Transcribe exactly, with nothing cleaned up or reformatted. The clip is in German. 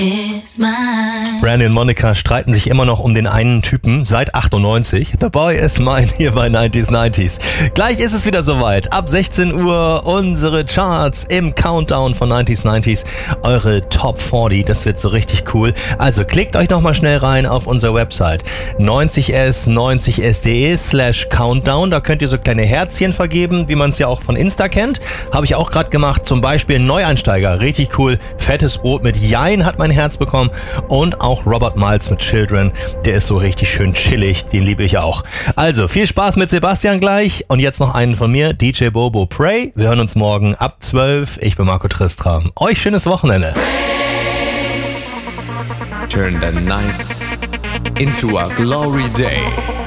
is mine. Brandy und Monica streiten sich immer noch um den einen Typen seit achtundneunzig. The Boy is Mine hier bei neunzig neunzig. Gleich ist es wieder soweit. Ab sechzehn Uhr unsere Charts im Countdown von neunzig neunzig. Eure Top vierzig, das wird so richtig cool. Also klickt euch nochmal schnell rein auf unsere Website neunzig s neunzig s punkt de slash countdown. Da könnt ihr so kleine Herzchen vergeben, wie man es ja auch von Insta kennt. Habe ich auch gerade gemacht. Zum Beispiel Neueinsteiger. Richtig cool. Fettes Brot mit Jein hat mein Herz bekommen. Und auch Robert Miles mit Children. Der ist so richtig schön chillig. Den liebe ich auch. Also viel Spaß mit Sebastian gleich. Und jetzt noch einen von mir, D J Bobo Pray. Wir hören uns morgen ab zwölf. Ich bin Marco Tristram. Euch schönes Wochenende. Turn the night into a glory day.